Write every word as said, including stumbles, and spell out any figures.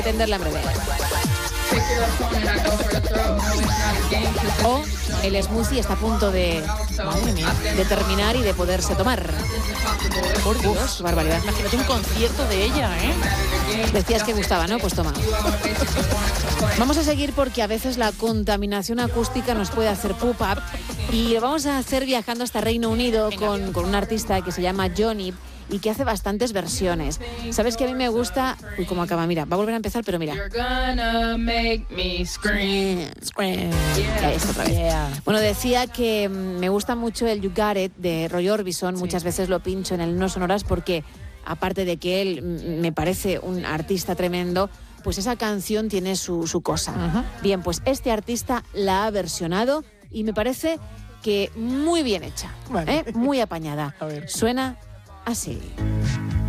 Tenderla en breve. O el smoothie está a punto de, madre mía, de terminar y de poderse tomar. Por Dios, Uf, barbaridad. Imagínate un concierto de ella, ¿eh? Decías que gustaba, ¿no? Pues toma. Vamos a seguir porque a veces la contaminación acústica nos puede hacer pup-up y lo vamos a hacer viajando hasta Reino Unido con, con un artista que se llama Johnny y que hace bastantes versiones. ¿Sabes que a mí me gusta? Uy, cómo acaba, mira, va a volver a empezar, pero mira. Esto otra vez. Bueno, decía que me gusta mucho el You Got It de Roy Orbison, sí. Muchas veces lo pincho en el No Sonoras porque, aparte de que él me parece un artista tremendo, pues esa canción tiene su, su cosa. Uh-huh. Bien, pues este artista la ha versionado y me parece que muy bien hecha, vale. ¿eh? Muy apañada. Suena así.